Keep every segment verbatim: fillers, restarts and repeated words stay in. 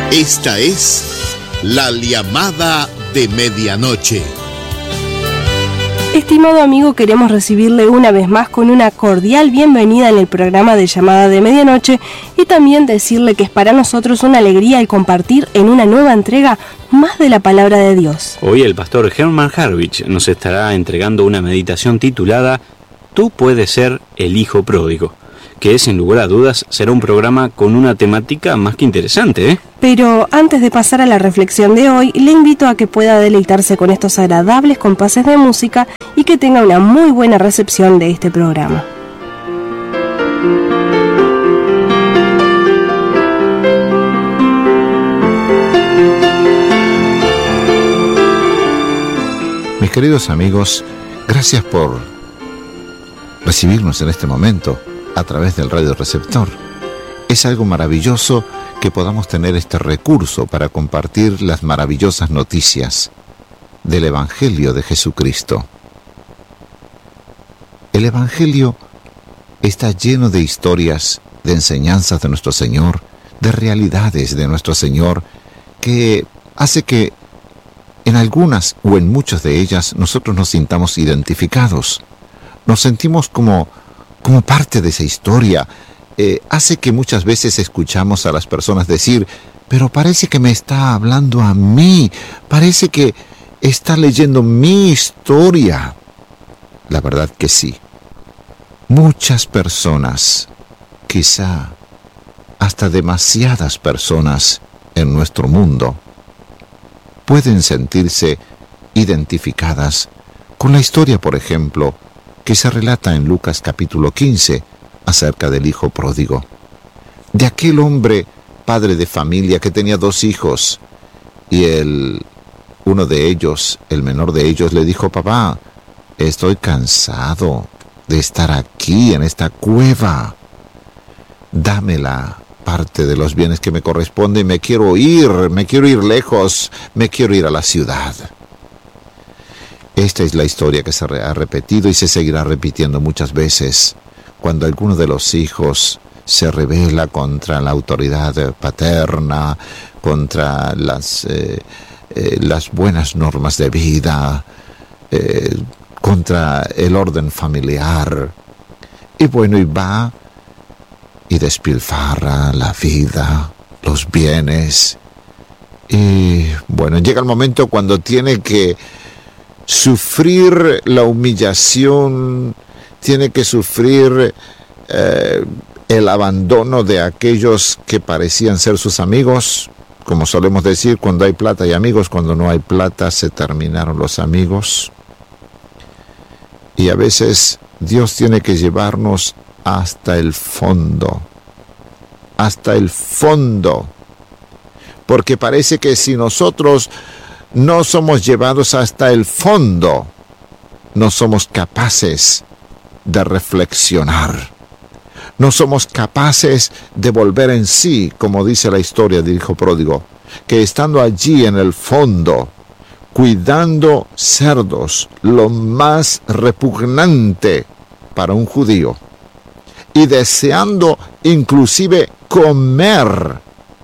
Esta es La Llamada de Medianoche. Estimado amigo, queremos recibirle una vez más con una cordial bienvenida en el programa de Llamada de Medianoche y también decirle que es para nosotros una alegría el compartir en una nueva entrega más de la Palabra de Dios. Hoy el pastor Herman Harvich nos estará entregando una meditación titulada Tú puedes ser el hijo pródigo, que sin lugar a dudas será un programa con una temática más que interesante, ¿eh? Pero antes de pasar a la reflexión de hoy, le invito a que pueda deleitarse con estos agradables compases de música y que tenga una muy buena recepción de este programa. Mis queridos amigos, gracias por recibirnos en este momento a través del radio receptor. Es algo maravilloso que podamos tener este recurso para compartir las maravillosas noticias del Evangelio de Jesucristo. El Evangelio está lleno de historias, de enseñanzas de nuestro Señor, de realidades de nuestro Señor, que hace que en algunas o en muchas de ellas nosotros nos sintamos identificados. Nos sentimos como, como parte de esa historia. Eh, hace que muchas veces escuchamos a las personas decir, pero parece que me está hablando a mí, parece que está leyendo mi historia. La verdad que sí. Muchas personas, quizá hasta demasiadas personas en nuestro mundo, pueden sentirse identificadas con la historia, por ejemplo, que se relata en Lucas capítulo quince, acerca del hijo pródigo, de aquel hombre, padre de familia, que tenía dos hijos, y el, uno de ellos, el menor de ellos, le dijo, papá, estoy cansado de estar aquí en esta cueva, dame la parte de los bienes que me corresponde, me quiero ir, me quiero ir lejos, me quiero ir a la ciudad. Esta es la historia que se ha repetido y se seguirá repitiendo muchas veces. Cuando alguno de los hijos se rebela contra la autoridad paterna, contra las, eh, eh, las buenas normas de vida, eh, contra el orden familiar, y bueno, y va y despilfarra la vida, los bienes, y bueno, llega el momento cuando tiene que sufrir la humillación, tiene que sufrir eh, el abandono de aquellos que parecían ser sus amigos. Como solemos decir, cuando hay plata hay amigos, cuando no hay plata se terminaron los amigos. Y a veces Dios tiene que llevarnos hasta el fondo, hasta el fondo, porque parece que si nosotros no somos llevados hasta el fondo, no somos capaces de reflexionar. No somos capaces de volver en sí, como dice la historia del hijo pródigo, que estando allí en el fondo, cuidando cerdos, lo más repugnante para un judío, y deseando inclusive comer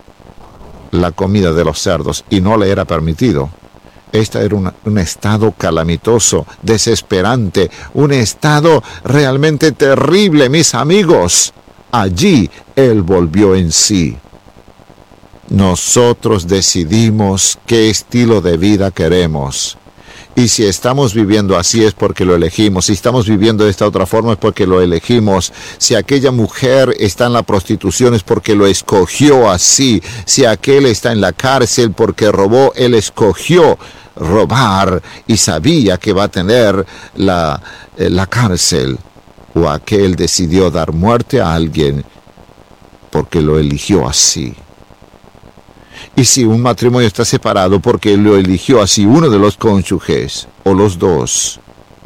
la comida de los cerdos, y no le era permitido. Este era un, un estado calamitoso, desesperante, un estado realmente terrible, mis amigos. Allí él volvió en sí. Nosotros decidimos qué estilo de vida queremos. Y si estamos viviendo así es porque lo elegimos. Si estamos viviendo de esta otra forma es porque lo elegimos. Si aquella mujer está en la prostitución es porque lo escogió así. Si aquel está en la cárcel porque robó, él escogió robar y sabía que va a tener la, eh, la cárcel. O aquel decidió dar muerte a alguien porque lo eligió así. Y si un matrimonio está separado porque lo eligió así uno de los cónyuges o los dos.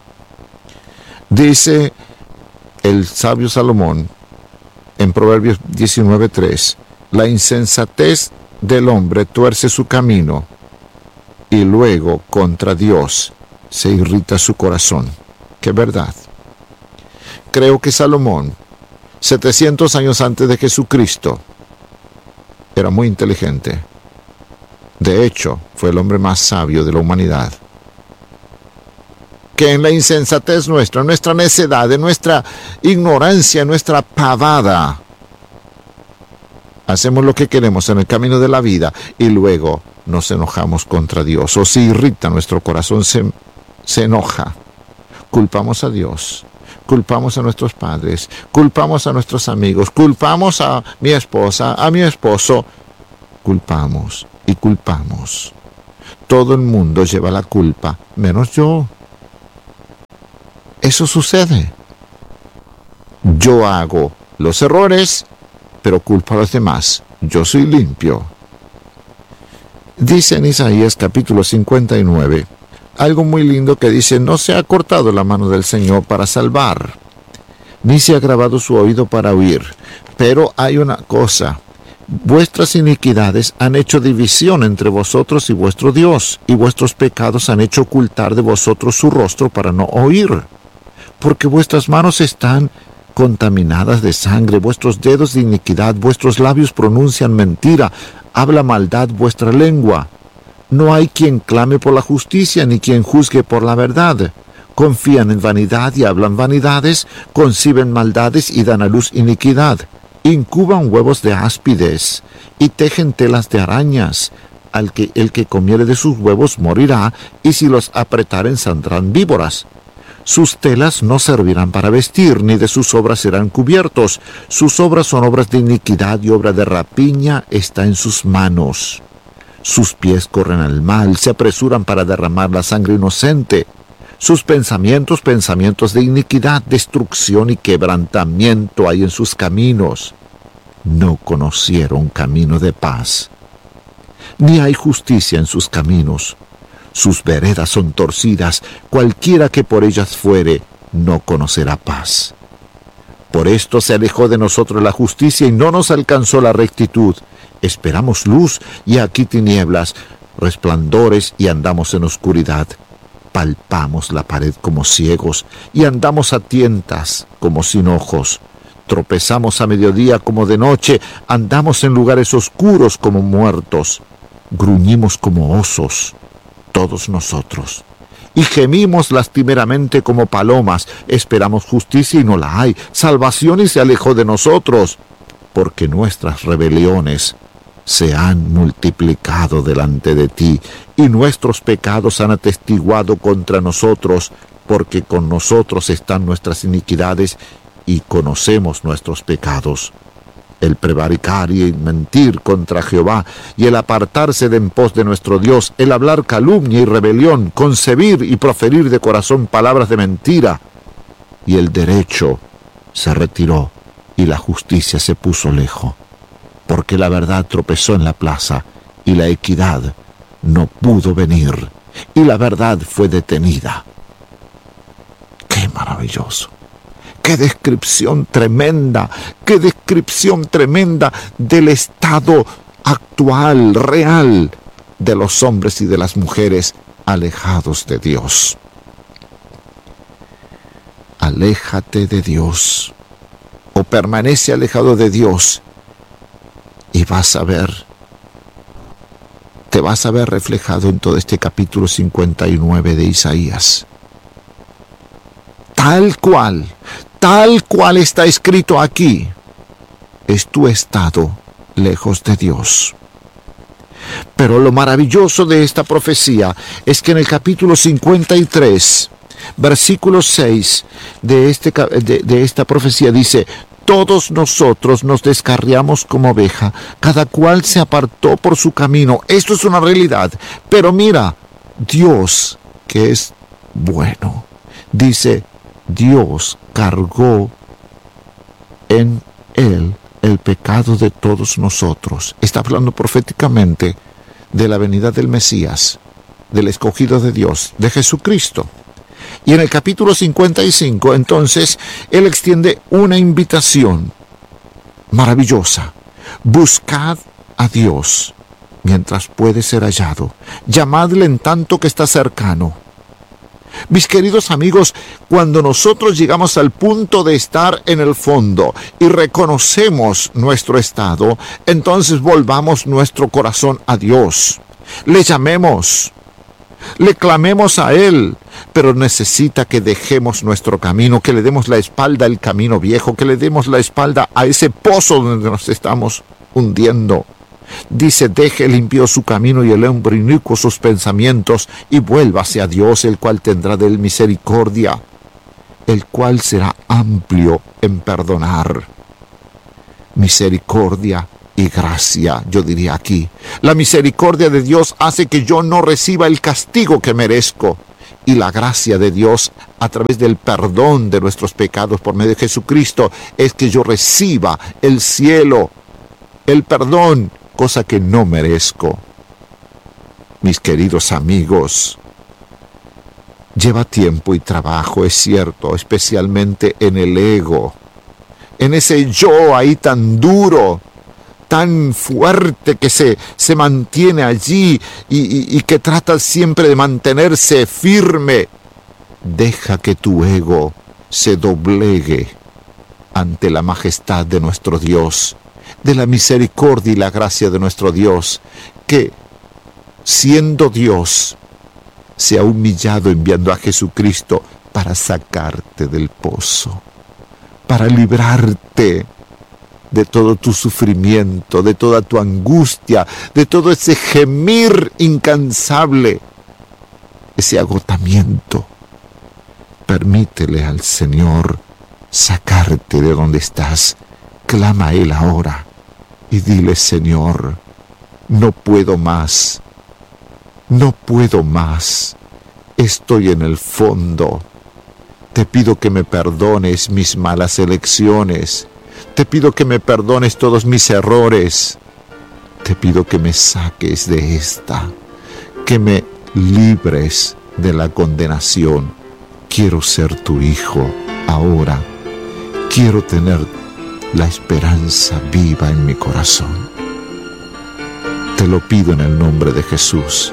Dice el sabio Salomón en Proverbios diecinueve tres, la insensatez del hombre tuerce su camino y luego contra Dios se irrita su corazón. ¡Qué verdad! Creo que Salomón, setecientos años antes de Jesucristo, era muy inteligente. De hecho, fue el hombre más sabio de la humanidad. Que en la insensatez nuestra, en nuestra necedad, en nuestra ignorancia, en nuestra pavada, hacemos lo que queremos en el camino de la vida y luego nos enojamos contra Dios. O se irrita nuestro corazón, se, se enoja. Culpamos a Dios, culpamos a nuestros padres, culpamos a nuestros amigos, culpamos a mi esposa, a mi esposo. Culpamos y culpamos. Todo el mundo lleva la culpa, menos yo. Eso sucede. Yo hago los errores, pero culpo a los demás. Yo soy limpio. Dice en Isaías capítulo cincuenta y nueve, algo muy lindo que dice: no se ha cortado la mano del Señor para salvar, ni se ha agravado su oído para oír. Pero hay una cosa: vuestras iniquidades han hecho división entre vosotros y vuestro Dios, y vuestros pecados han hecho ocultar de vosotros su rostro para no oír. Porque vuestras manos están contaminadas de sangre, vuestros dedos de iniquidad, vuestros labios pronuncian mentira, habla maldad vuestra lengua. No hay quien clame por la justicia, ni quien juzgue por la verdad. Confían en vanidad y hablan vanidades, conciben maldades y dan a luz iniquidad. Incuban huevos de áspides y tejen telas de arañas. Al que el que comiere de sus huevos morirá, y si los apretaren saldrán víboras. Sus telas no servirán para vestir, ni de sus obras serán cubiertos. Sus obras son obras de iniquidad, y obra de rapiña está en sus manos. Sus pies corren al mal, se apresuran para derramar la sangre inocente. Sus pensamientos, pensamientos de iniquidad, destrucción y quebrantamiento hay en sus caminos. No conocieron camino de paz, ni hay justicia en sus caminos. Sus veredas son torcidas, cualquiera que por ellas fuere, no conocerá paz. Por esto se alejó de nosotros la justicia y no nos alcanzó la rectitud. Esperamos luz y aquí tinieblas, resplandores y andamos en oscuridad. Palpamos la pared como ciegos y andamos a tientas como sin ojos. Tropezamos a mediodía como de noche, andamos en lugares oscuros como muertos. Gruñimos como osos, todos nosotros, y gemimos lastimeramente como palomas. Esperamos justicia y no la hay, salvación y se alejó de nosotros, porque nuestras rebeliones se han multiplicado delante de ti, y nuestros pecados han atestiguado contra nosotros, porque con nosotros están nuestras iniquidades, y conocemos nuestros pecados. El prevaricar y mentir contra Jehová, y el apartarse de en pos de nuestro Dios, el hablar calumnia y rebelión, concebir y proferir de corazón palabras de mentira. Y el derecho se retiró, y la justicia se puso lejos, porque la verdad tropezó en la plaza, y la equidad no pudo venir, y la verdad fue detenida. ¡Qué maravilloso! ¡Qué descripción tremenda! ¡Qué descripción tremenda del estado actual, real, de los hombres y de las mujeres alejados de Dios! Aléjate de Dios, o permanece alejado de Dios, y vas a ver, te vas a ver reflejado en todo este capítulo cincuenta y nueve de Isaías. Tal cual, tal cual está escrito aquí, es tu estado lejos de Dios. Pero lo maravilloso de esta profecía es que en el capítulo cincuenta y tres, versículo seis de, este, de, de esta profecía dice: todos nosotros nos descarriamos como oveja, cada cual se apartó por su camino. Esto es una realidad. Pero mira, Dios, que es bueno, dice: Dios cargó en él el pecado de todos nosotros. Está hablando proféticamente de la venida del Mesías, del escogido de Dios, de Jesucristo. Y en el capítulo cincuenta y cinco, entonces, él extiende una invitación maravillosa. Buscad a Dios mientras puede ser hallado. Llamadle en tanto que está cercano. Mis queridos amigos, cuando nosotros llegamos al punto de estar en el fondo y reconocemos nuestro estado, entonces volvamos nuestro corazón a Dios. le llamemos, le clamemos a Él, pero necesita que dejemos nuestro camino, que le demos la espalda al camino viejo, que le demos la espalda a ese pozo donde nos estamos hundiendo. Dice, deje el impío su camino y el hombre inicuo sus pensamientos, y vuélvase a Dios, el cual tendrá de él misericordia, el cual será amplio en perdonar. Misericordia y gracia, yo diría aquí. La misericordia de Dios hace que yo no reciba el castigo que merezco, y la gracia de Dios, a través del perdón de nuestros pecados por medio de Jesucristo, es que yo reciba el cielo, el perdón, cosa que no merezco. Mis queridos amigos, lleva tiempo y trabajo, es cierto, especialmente en el ego, en ese yo ahí tan duro, tan fuerte que se, se mantiene allí y, y, y que trata siempre de mantenerse firme. Deja que tu ego se doblegue ante la majestad de nuestro Dios, de la misericordia y la gracia de nuestro Dios, que siendo Dios se ha humillado enviando a Jesucristo para sacarte del pozo, para librarte de todo tu sufrimiento, de toda tu angustia, de todo ese gemir incansable, ese agotamiento. Permítele al Señor sacarte de donde estás. Clama a Él ahora y dile, Señor, no puedo más, no puedo más, estoy en el fondo. Te pido que me perdones mis malas elecciones. Te pido que me perdones todos mis errores. Te pido que me saques de esta, que me libres de la condenación. Quiero ser tu hijo ahora. Quiero tener la esperanza viva en mi corazón. Te lo pido en el nombre de Jesús.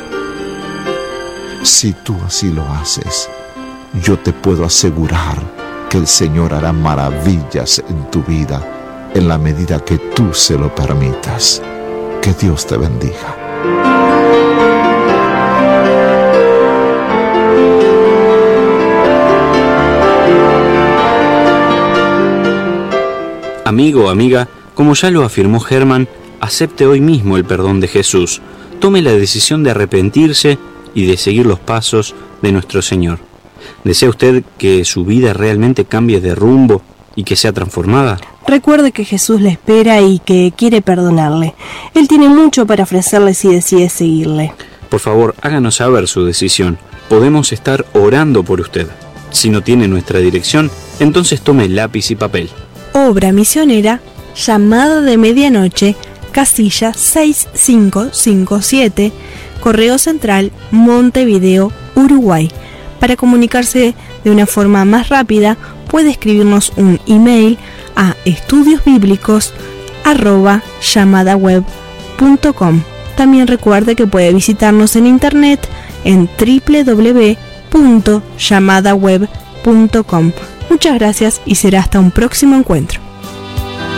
Si tú así lo haces, yo te puedo asegurar que el Señor hará maravillas en tu vida en la medida que tú se lo permitas. Que Dios te bendiga. Amigo o amiga, como ya lo afirmó Germán, acepte hoy mismo el perdón de Jesús. Tome la decisión de arrepentirse y de seguir los pasos de nuestro Señor. ¿Desea usted que su vida realmente cambie de rumbo y que sea transformada? Recuerde que Jesús le espera y que quiere perdonarle. Él tiene mucho para ofrecerle si decide seguirle. Por favor, háganos saber su decisión. Podemos estar orando por usted. Si no tiene nuestra dirección, entonces tome lápiz y papel. Obra misionera, Llamada de Medianoche, casilla seis cinco cinco siete, Correo Central, Montevideo, Uruguay. Para comunicarse de una forma más rápida, puede escribirnos un email a estudiosbíblicos arroba llamadaweb punto com. También recuerde que puede visitarnos en internet en doble u doble u doble u punto llamadaweb punto com. Muchas gracias y será hasta un próximo encuentro.